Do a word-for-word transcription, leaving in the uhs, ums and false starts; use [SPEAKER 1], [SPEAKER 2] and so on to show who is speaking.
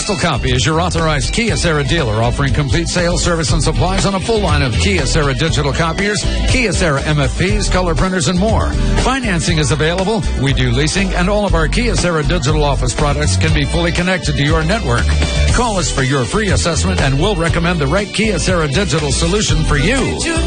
[SPEAKER 1] Crystal Copy is your authorized Kyocera dealer, offering complete sales, service, and supplies on a full line of Kyocera digital copiers, Kyocera M F Ps, color printers, and more. Financing is available. We do leasing, and all of our Kyocera digital office products can be fully connected to your network. Call us for your free assessment, and we'll recommend the right Kyocera digital solution for you.